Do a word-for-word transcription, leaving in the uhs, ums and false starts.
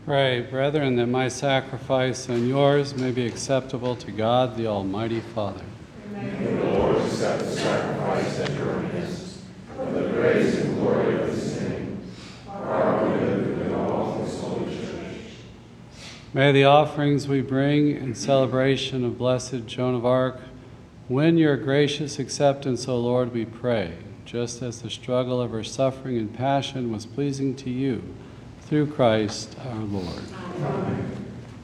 Pray, brethren, that my sacrifice and yours may be acceptable to God, the Almighty Father. May the Lord accept the sacrifice at your hands, for the praise and glory of his name, our good and all of his holy church. May the offerings we bring in celebration of Blessed Joan of Arc win your gracious acceptance, O Lord, we pray, just as the struggle of her suffering and passion was pleasing to you, through Christ our Lord. Amen.